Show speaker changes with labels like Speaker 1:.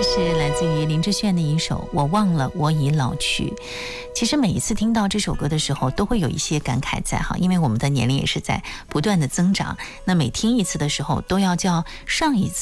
Speaker 1: 是来自于林志炫的一首《我忘了我已老去》。其实每一次听到这首歌的时候，都会有一些感慨在哈，因为我们的年龄也是在不断的增长。那每听一次的时候，都要叫上一次